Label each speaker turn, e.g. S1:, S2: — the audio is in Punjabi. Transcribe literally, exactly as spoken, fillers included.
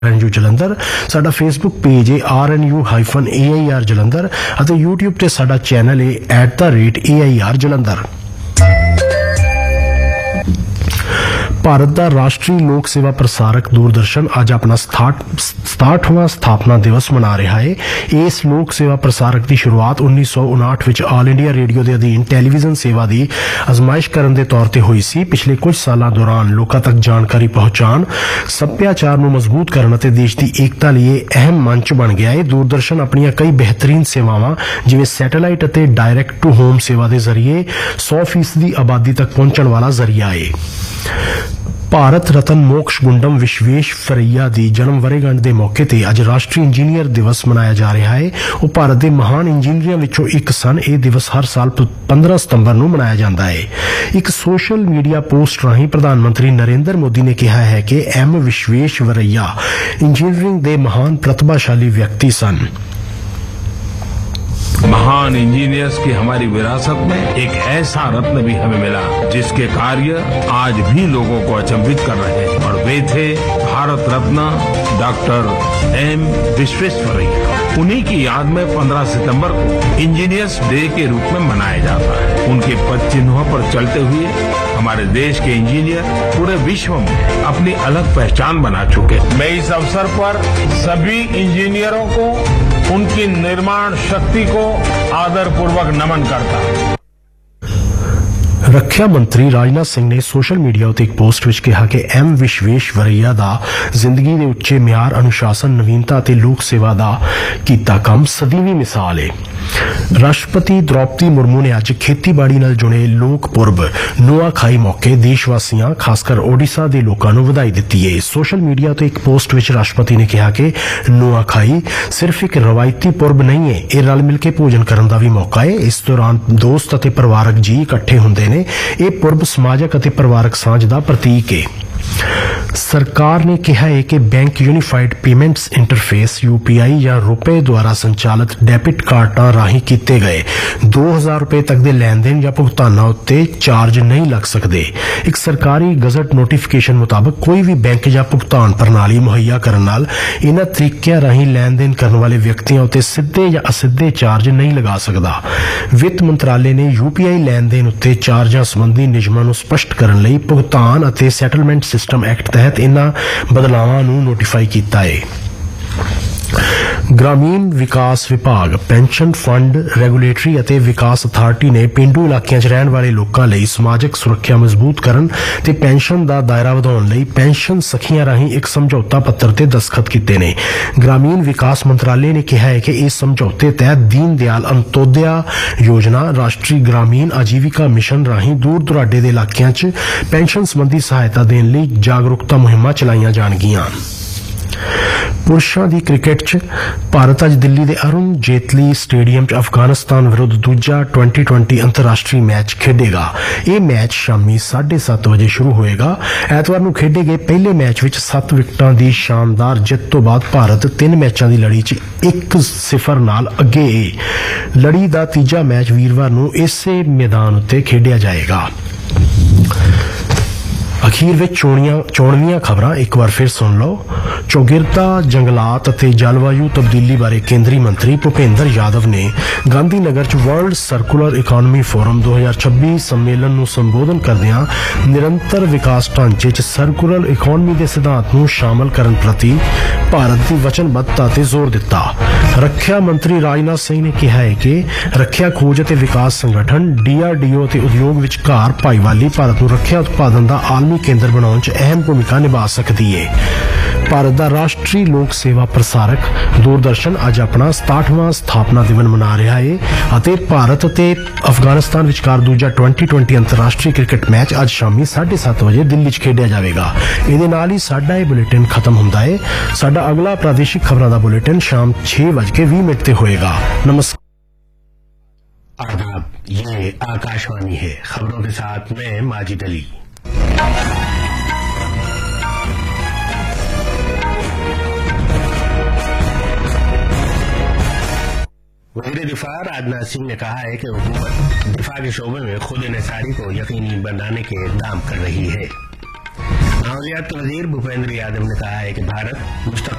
S1: R N U Jalandhar. ਸਾਡਾ ਫੇਸਬੁੱਕ ਪੇਜ ਹੈ R N U hyphen A I R Jalandhar ਅਤੇ YouTube ਤੇ ਸਾਡਾ ਚੈਨਲ ਹੈ at the rate A I R Jalandhar. Bharat ਦਾ ਰਾਸ਼ਟਰੀ ਲੋਕ ਸੇਵਾ ਪ੍ਰਸਾਰਕ ਦੂਰਦਰਸ਼ਨ ਅੱਜ ਆਪਣਾ ਸਤਾਹਠਵਾਂ ਸਥਾਪਨਾ ਦਿਵਸ ਮਨਾ ਰਿਹਾ ਹੈ। ਇਸ ਲੋਕ ਸੇਵਾ ਪ੍ਰਸਾਰਕ ਦੀ ਸ਼ੁਰੂਆਤ ਉੱਨੀ ਸੌ ਉਨਾਹਠ ਵਿੱਚ ਆਲ ਇੰਡੀਆ ਰੇਡੀਓ ਦੇ ਅਧੀਨ ਟੈਲੀਵਿਜ਼ਨ ਸੇਵਾ ਦੀ ਅਜ਼ਮਾਇਸ਼ ਕਰਨ ਦੇ ਤੌਰ ਤੇ ਹੋਈ ਸੀ। ਪਿਛਲੇ ਕੁਝ ਸਾਲਾਂ ਦੌਰਾਨ ਲੋਕਾਂ ਤੱਕ ਜਾਣਕਾਰੀ ਪਹੁੰਚਾਉਣ, ਸੱਭਿਆਚਾਰ ਨੂੰ ਮਜ਼ਬੂਤ ਕਰਨ ਅਤੇ ਦੇਸ਼ ਦੀ ਏਕਤਾ ਲਈ ਇਹ ਅਹਿਮ ਮੰਚ ਬਣ ਗਿਆ ਹੈ। ਦੂਰਦਰਸ਼ਨ ਆਪਣੀਆਂ ਕਈ ਬਿਹਤਰੀਨ ਸੇਵਾਵਾਂ ਜਿਵੇਂ ਸੈਟੇਲਾਈਟ ਅਤੇ ਡਾਇਰੈਕਟ ਟੂ ਹੋਮ ਸੇਵਾ ਦੇ ਜ਼ਰੀਏ ਸੌ ਫੀਸਦੀ ਆਬਾਦੀ ਤੱਕ ਪਹੁੰਚਣ ਵਾਲਾ ਜ਼ਰੀਆ ਹੈ। ਭਾਰਤ ਰਤਨ ਮੋਕਸ਼ ਗੁੰਡਮ ਵਿਸ਼ਵੇਸ਼ਵਰਈਆ ਦੀ ਜਨਮ ਵਰ੍ਹੇਗੰਢ ਦੇ ਮੌਕੇ ਤੇ ਅੱਜ ਰਾਸ਼ਟਰੀ ਇੰਜੀਨੀਅਰ ਦਿਵਸ ਮਨਾਇਆ ਜਾ ਰਿਹਾ ਹੈ। ਉਹ ਭਾਰਤ ਦੇ ਮਹਾਨ ਇੰਜੀਨੀਅਰਾਂ ਵਿੱਚੋਂ ਇੱਕ ਸਨ। ਇਹ ਦਿਵਸ ਹਰ ਸਾਲ ਪੰਦਰਾਂ ਸਤੰਬਰ ਨੂੰ ਮਨਾਇਆ ਜਾਂਦਾ ਹੈ। ਇੱਕ ਸੋਸ਼ਲ ਮੀਡੀਆ ਪੋਸਟ ਰਾਹੀਂ ਪ੍ਰਧਾਨ ਮੰਤਰੀ ਨਰਿੰਦਰ ਮੋਦੀ ਨੇ ਕਿਹਾ ਹੈ ਕਿ ਐਮ ਵਿਸ਼ਵੇਸ਼ਵਰਈਆ ਇੰਜੀਨੀਅਰਿੰਗ ਦੇ ਮਹਾਨ ਪ੍ਰਤਿਭਾਸ਼ਾਲੀ ਵਿਅਕਤੀ ਸਨ।
S2: महान इंजीनियर्स की हमारी विरासत में एक ऐसा रत्न भी हमें मिला जिसके कार्य आज भी लोगों को अचंभित कर रहे हैं, और वे थे भारत रत्न डॉक्टर एम विश्वेश्वरैया। उन्हीं की याद में पंद्रह सितंबर को इंजीनियर्स डे के रूप में मनाया जाता है। उनके पद चिन्हों पर चलते हुए हमारे देश के इंजीनियर पूरे विश्व में अपनी अलग पहचान बना चुके। मैं इस अवसर पर सभी इंजीनियरों को उनकी निर्माण शक्ति को आदरपूर्वक नमन करता हूं।
S1: ਰੱਖਿਆ ਮੰਤਰੀ ਰਾਜਨਾਥ ਸਿੰਘ ਨੇ ਸੋਸ਼ਲ ਮੀਡੀਆ ਉੱਤੇ ਇੱਕ ਪੋਸਟ ਵਿੱਚ ਕਿਹਾ ਕਿ ਐਮ ਵਿਸ਼ਵੇਸ਼ਵਰਈਆ ਦਾ ਜ਼ਿੰਦਗੀ ਦੇ ਉੱਚੇ ਮਿਆਰ, ਅਨੁਸ਼ਾਸਨ, ਨਵੀਨਤਾ ਅਤੇ ਲੋਕ ਸੇਵਾ ਦਾ ਕੀਤਾ ਕੰਮ ਸਦੀਵੀ ਮਿਸਾਲ ਹੈ। ਰਾਸ਼ਟਰਪਤੀ ਦ੍ਰੌਪਦੀ ਮੁਰਮੂ ਨੇ ਅੱਜ ਖੇਤੀਬਾੜੀ ਨਾਲ ਜੁੜੇ ਲੋਕ ਪੁਰਬ ਨੁਆਖਾਈ ਮੌਕੇ ਦੇਸ਼ ਵਾਸੀਆਂ, ਖਾਸਕਰ ਓਡੀਸ਼ਾ ਦੇ ਲੋਕਾਂ ਨੂੰ ਵਧਾਈ ਦਿੱਤੀ ਹੈ। ਸੋਸ਼ਲ ਮੀਡੀਆ ਤੇ ਇੱਕ ਪੋਸਟ ਵਿੱਚ ਰਾਸ਼ਟਰਪਤੀ ਨੇ ਕਿਹਾ ਕਿ ਨੁਆਖਾਈ ਸਿਰਫ ਇੱਕ ਰਵਾਇਤੀ ਪੁਰਬ ਨਹੀਂ ਹੈ, ਇਹ ਰਲ ਮਿਲ ਕੇ ਭੋਜਨ ਕਰਨ ਦਾ ਵੀ ਮੌਕਾ ਹੈ। ਇਸ ਦੌਰਾਨ ਦੋਸਤ ਅਤੇ ਪਰਿਵਾਰਕ ਜੀ ਇਕੱਠੇ ਹੁੰਦੇ ਨੇ। ਇਹ ਪੁਰਬ ਸਮਾਜਿਕ ਅਤੇ ਪਰਿਵਾਰਕ ਸਾਂਝ ਦਾ ਪ੍ਰਤੀਕ ਹੈ। ਸਰਕਾਰ ਨੇ ਕਿਹਾ ਹੈ ਕਿ bank unified payments interface U P ਆਈ ਜਾਂ ਰੁਪਏ ਦੁਆਰਾ ਸੰਚਾਲਿਤ ਡੈਬਿਟ ਕਾਰਡਾਂ ਰਾਹੀਂ ਕੀਤੇ ਗਏ ਦੋ ਹਜ਼ਾਰ ਰੁਪਏ ਤੱਕ ਦੇ ਲੈਣ ਦੇਣ ਜਾਂ ਭੁਗਤਾਨਾਂ ਉੱਤੇ ਚਾਰਜ ਨਹੀਂ ਲੱਗ ਸਕਦੇ। ਇੱਕ ਸਰਕਾਰੀ ਗਜ਼ਟ ਨੋਟੀਫਿਕੇਸ਼ਨ ਮੁਤਾਬਕ ਕੋਈ ਵੀ ਬੈਂਕ ਜਾਂ ਭੁਗਤਾਨ ਪ੍ਰਣਾਲੀ ਮੁਹੱਈਆ ਕਰਨ ਨਾਲ ਇਹਨਾਂ ਤਰੀਕਿਆਂ ਰਾਹੀਂ ਲੈਣ ਦੇਣ ਕਰਨ ਵਾਲੇ ਵਿਅਕਤੀਆਂ ਉੱਤੇ ਸਿੱਧੇ ਜਾਂ ਅਸਿੱਧੇ ਚਾਰਜ ਨਹੀਂ ਲਗਾ ਸਕਦਾ। ਵਿੱਤ ਮੰਤਰਾਲੇ ਨੇ ਯੂ ਪੀ ਆਈ ਲੈਣ ਦੇਣ ਉੱਤੇ ਚਾਰਜਾਂ ਸੰਬੰਧੀ ਨਿਯਮਾਂ ਨੂੰ ਸਪਸ਼ਟ ਕਰਨ ਲਈ ਭੁਗਤਾਨ ਅਤੇ ਸੈਟਲਮੈਂਟ ਸਿਸਟਮ ਐਕਟ ਤਹਿਤ ਇਹਨਾਂ ਬਦਲਾਵਾਂ ਨੂੰ ਨੋਟੀਫਾਈ ਕੀਤਾ ਹੈ। ਗ੍ਰਾਮੀਣ ਵਿਕਾਸ ਵਿਭਾਗ, ਪੈਨਸ਼ਨ ਫੰਡ, ਰੈਗੂਲੇਟਰੀ ਅਤੇ ਵਿਕਾਸ ਅਥਾਰਟੀ ਨੇ ਪੇਂਡੂ ਇਲਾਕਿਆਂ 'ਚ ਰਹਿਣ ਵਾਲੇ ਲੋਕਾਂ ਲਈ ਸਮਾਜਿਕ ਸੁਰੱਖਿਆ ਮਜ਼ਬੂਤ ਕਰਨ ਤੇ ਪੈਨਸ਼ਨ ਦਾ ਦਾਇਰਾ ਵਧਾਉਣ ਲਈ ਪੈਨਸ਼ਨ ਸਖੀਆਂ ਰਾਹੀਂ ਇੱਕ ਸਮਝੌਤਾ ਪੱਤਰ ਤੇ ਦਸਤਖਤ ਕੀਤੇ ਨੇ। ਗ੍ਰਾਮੀਣ ਵਿਕਾਸ ਮੰਤਰਾਲੇ ਨੇ ਕਿਹਾ ਹੈ ਕਿ ਇਸ ਸਮਝੌਤੇ ਤਹਿਤ ਦੀਨ ਦਿਆਲ ਅੰਤੋਦਿਆ ਯੋਜਨਾ, ਰਾਸ਼ਟਰੀ ਗ੍ਰਾਮੀਣ ਆਜੀਵਿਕਾ ਮਿਸ਼ਨ ਰਾਹੀਂ ਦੂਰ ਦੁਰਾਡੇ ਦੇ ਇਲਾਕਿਆਂ 'ਚ ਪੈਨਸ਼ਨ ਸੰਬੰਧੀ ਸਹਾਇਤਾ ਦੇਣ ਲਈ ਜਾਗਰੂਕਤਾ ਮੁਹਿੰਮਾਂ ਚਲਾਈਆਂ ਜਾਣਗੀਆਂ। ਪੁਰਸ਼ਾਂ ਦੀ ਕ੍ਰਿਕਟ 'ਚ ਭਾਰਤ ਅੱਜ ਦਿੱਲੀ ਦੇ ਅਰੁਣ ਜੇਤਲੀ ਸਟੇਡੀਅਮ 'ਚ ਅਫਗਾਨਿਸਤਾਨ ਵਿਰੁੱਧ ਦੂਜਾ ਟਵੈਂਟੀ ਟਵੈਂਟੀ ਅੰਤਰਰਾਸ਼ਟਰੀ ਮੈਚ ਖੇਡੇਗਾ। ਇਹ ਮੈਚ ਸ਼ਾਮੀ ਸਾਢੇ ਸੱਤ ਵਜੇ ਸ਼ੁਰੂ ਹੋਏਗਾ। ਐਤਵਾਰ ਨੂੰ ਖੇਡੇ ਗਏ ਪਹਿਲੇ ਮੈਚ ਵਿੱਚ ਸੱਤ ਵਿਕਟਾਂ ਦੀ ਸ਼ਾਨਦਾਰ ਜਿੱਤ ਤੋਂ ਬਾਅਦ ਭਾਰਤ ਤਿੰਨ ਮੈਚਾਂ ਦੀ ਲੜੀ 'ਚ ਇੱਕ ਸਿਫਰ ਨਾਲ ਅੱਗੇ ਹੈ। ਲੜੀ ਦਾ ਤੀਜਾ ਮੈਚ ਵੀਰਵਾਰ ਨੂੰ ਇਸੇ ਮੈਦਾਨ ਉੱਤੇ ਖੇਡਿਆ ਜਾਏਗਾ। ਅਖੀਰ ਵਿੱਚ ਚੋਣੀਆਂ ਚੋਣਵੀਆਂ ਖਬਰਾਂ ਇੱਕ ਵਾਰ ਫਿਰ ਸੁਣ ਲਓ। ਚੌਗਿਰਦਾ ਜੰਗਲਾਤ ਅਤੇ ਜਲਵਾਯੂ ਤਬਦੀਲੀ ਬਾਰੇ ਕੇਂਦਰੀ ਮੰਤਰੀ ਭੁਪੇਂਦਰ ਯਾਦਵ ਨੇ ਗਾਂਧੀ ਨਗਰ 'ਚ ਵਰਲਡ ਸਰਕੂਲਰ ਇਕਾਨਮੀ ਫੋਰਮ ਦੋ ਹਜ਼ਾਰ ਛੱਬੀ ਸੰਮੇਲਨ ਨੂੰ ਸੰਬੋਧਨ ਕਰਦਿਆਂ ਨਿਰੰਤਰ ਵਿਕਾਸ ਢਾਂਚੇ 'ਚ ਸਰਕੂਲਰ ਇਕਾਨਮੀ ਦੇ ਸਿਧਾਂਤ ਨੂੰ ਸ਼ਾਮਲ ਕਰਨ ਪ੍ਰਤੀ ਭਾਰਤ ਦੀ ਵਚਨਬੱਧਤਾ ਤੇ ਜ਼ੋਰ ਦਿੱਤਾ। ਰੱਖਿਆ ਮੰਤਰੀ ਰਾਜਨਾਥ ਸਿੰਘ ਨੇ ਕਿਹਾ ਹੈ ਕਿ ਰੱਖਿਆ ਖੋਜ ਅਤੇ ਵਿਕਾਸ ਸੰਗਠਨ ਡੀ ਆਰ ਡੀ ਓ ਅਤੇ ਉਦਯੋਗ ਵਿਚਕਾਰ ਭਾਈਵਾਲੀ ਭਾਰਤ ਨੂੰ ਰੱਖਿਆ ਉਤਪਾਦਨ ਦਾ ਆਲਮੀ ਕੇਂਦਰ ਬਣਾਉਣ 'ਚ ਅਹਿਮ ਭੂਮਿਕਾ ਨਿਭਾ ਸਕਦੀ ਹੈ। ਭਾਰਤ ਦਾ ਰਾਸ਼ਟਰੀ ਲੋਕ ਸੇਵਾ ਪ੍ਰਸਾਰਕ ਦੂਰਦਰਸ਼ਨ ਅੱਜ ਆਪਣਾ ਸਤਾਹਠਵਾਂ ਸਥਾਪਨਾ ਦਿਵਸ ਮਨਾ ਰਿਹਾ ਹੈ ਅਤੇ ਭਾਰਤ ਅਤੇ ਅਫਗਾਨਿਸਤਾਨ ਵਿਚਕਾਰ ਦੂਜਾ ਟਵੈਂਟੀ ਟਵੈਂਟੀ ਅੰਤਰਰਾਸ਼ਟਰੀ ਕ੍ਰਿਕਟ ਮੈਚ ਅੱਜ ਸ਼ਾਮੀ ਸਾਢੇ ਸੱਤ ਵਜੇ ਦਿੱਲੀ 'ਚ ਖੇਡਿਆ ਜਾਵੇਗਾ। ਇਹਦੇ ਨਾਲ ਹੀ ਸਾਡਾ ਇਹ ਬੁਲੇਟਿਨ ਖਤਮ ਹੁੰਦਾ ਹੈ। ਸਾਡਾ ਅਗਲਾ ਪ੍ਰਾਦੇਸ਼ਿਕ ਖਬਰਾਂ ਦਾ ਬੁਲੇਟਿਨ ਸ਼ਾਮ छह बज के बीस मिनट पे होएगा। नमस्कार। आदाब, ये आकाशवाणी है। खबरों के साथ मैं माजिद अली। वज़ीर दिफा राजनाथ सिंह ने कहा है कि हुकूमत दिफा के शोबे में खुद इन्हिसारी को यकीनी बनाने के इक़दाम कर रही है।
S3: नौरियात वजीर भूपेंद्र यादव ने कहा है कि भारत मुस्तकिल